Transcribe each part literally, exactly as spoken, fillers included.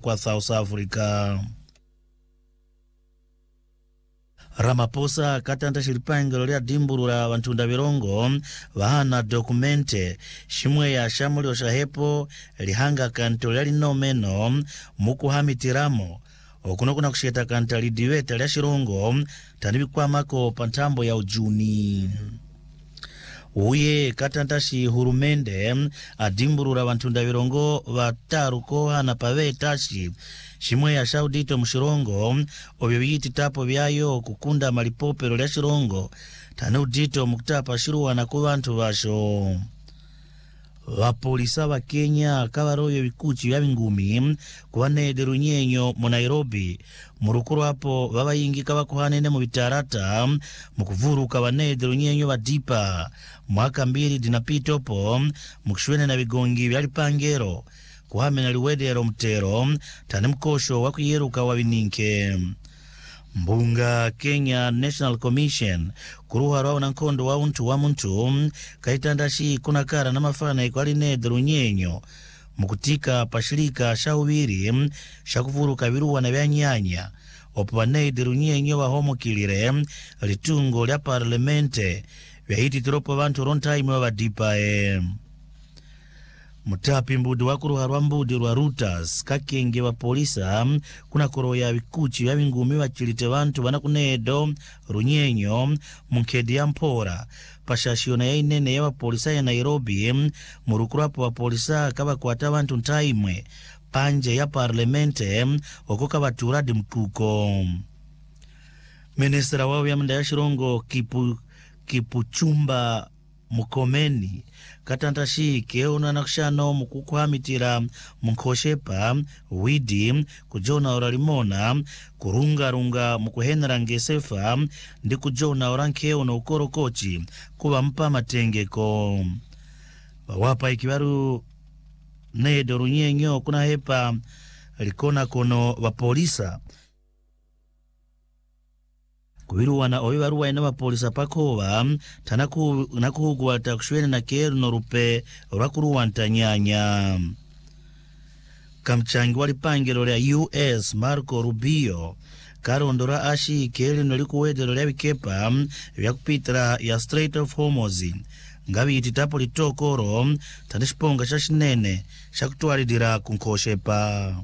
kwa South Africa. Ramaphosa katanda shilipangelo lya dimbulu la wantunda virongo vahana dokumente shimwe ya shamulio shahepo lihanga kanto lya linomeno mukuhamitiramo okuno kuna kusheta kanta lidiweta lya shirongo tanibikwamako pantambo ya ujuni. Uye katantashi hurumende adimburura wantunda virongo vataruko hana pave tashi shimwe ya shaudito mshirongo obyo biyiti tapo byayo kukunda malipopero lya shirongo tanudito mukutapa shiruwa na kubantu basho. Wapolisa wa Kenya kabaroyo bikuchi bya bingumi kubanede runyenyo mu Nairobi murukuru hapo babayingika bakuhanene mu bitarata mukuvuruka banede runyenyo badipa mwaka mbili dinapitopo mukishwene na bigongi bya lipangero kuhamena liwedero mtero tani mkosho wakuyeruka wa bininke. Mbunga Kenya National Commission kuruha rao na nkondo wa untu wa muntu kaitandashi kuna kara na mafana ikwali nedru nyenyo mukutika pashirika shaubiri shakufuruka viruwa na vyanyanya opo wanedru nyenyo wa homo kilire litungo lya parliamente vya hiti tiropo vantu rontaime wa vadipae. Mutapi mbudi wakuruha rwa mbudi rwa Reuters kakenge wa polisa kuna koroya vikuchi ya vingumi wa chilite vantu wana kunedo runyenyo mkedi ya mpora pashashiona ya inene ya wa polisa ya Nairobi murukurapo wa polisa kaba kuata vantu ntaimwe panje ya parliamente okoka vaturadi mtuko. Ministra wao ya mnda ya shirongo kipu, Kipuchumba Mukomeni katantashi keona nakshano mukukuhamitira munkoshepa widi kujona oralimona kurunga runga mukuhenera ngesefa ndi kujona orankeona ukorokochi kuba mpa matengeko. Wawapa ikiwaru nedo runyenyo kuna hepa likona kono wa polisa kubiruwa na obi baruwa ina bapolisa pakoba tanaku nakuhugwa takushwene na keru no rupe rakuruwa ntanyanya. Kamchangi wali pangelo lya U S Marco Rubio karondora ashi keri no likuwedelo lya bikepa vyakupitira ya Strait of Hormuz ngabi ititapo litokoro tanishiponga shashinene shakutwalidira kunkoshepa.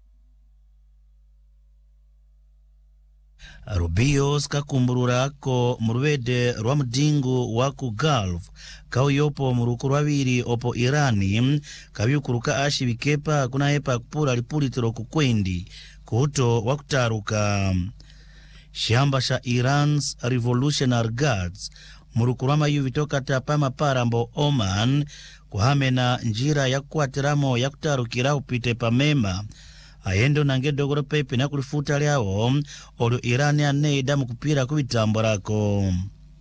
Rubio skakumburura ako murwede rwa mdingu waku Gulf kao yopo murukuru wabiri opo Irani kabiukuruka ashi bikepa kuna hepa kupura lipulitiro kukwendi kuhuto wakutaruka. Shamba sha Iran's Revolutionary Guards murukuru wama yu vitoka tapama parambo Oman kuhamena njira ya kuatiramo ya kutarukira upite pamema ayendo nange dogoro pepe na kulifuta lyao olu Irani aneida mukupira kubitambo lako.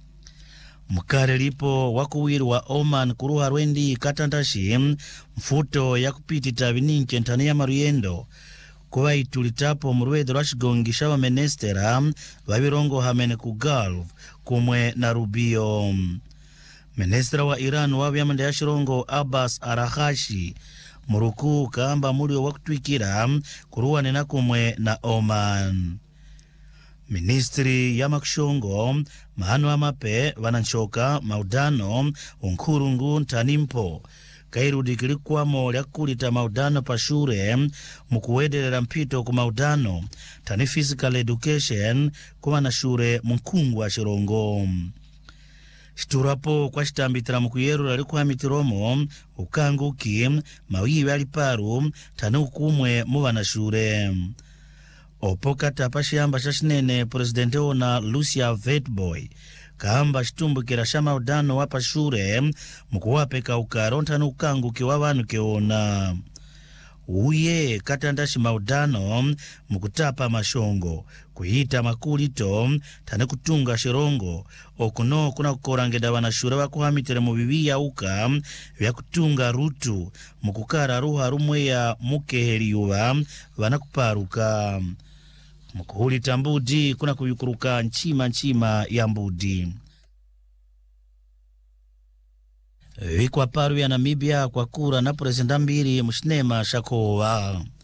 Mukare lipo wakuwiru wa Oman kuruha rwendi katantashi mfuto ya kupitita bininche ntani ya maruyendo kuwa itulitapo murwedo rashigongisha wa menestera wabirongo hamene ku Gulf kumwe na Rubio. Menestera wa Iran wabi amanda ya shirongo Abbas Arahashi muruku kamba mulio wakutwikira kuruwa nena kumwe na Oman. Ministri ya makushongo mahano amape wananchoka maudano unkurungu ntanimpo kairudikilikuwa mo lyakulita maudano pashure mukuwedelera mpito ku maudano tani physical education kuma na shure mkungu wa shirongo. Shiturapo kwa shitambitira mukuyerura likuhamitiromo ukanguki mawiwe aliparu tani ukumwe muwana shure. Opoka tapa shiamba shashinene presidente ona Lucia Vetboy kaamba shitumbukira shama udano wapa shure mukuwapeka ukaronta nukanguki wabanu keona. Uye katandashi maudano mukutapa mashongo kuhita makulito tane kutunga shirongo okuno kuna kukorangeda wanashure wakuhamitire mubibiya uka vya kutunga rutu mukukara ruha rumwe ya mukeheliuwa wanakuparuka mukuhulita mbudi kuna kuyukuruka nchima nchima ya mbudi. Vikwa paru ya Namibia kwa kura na prezenda mbiri mshinema shakowa.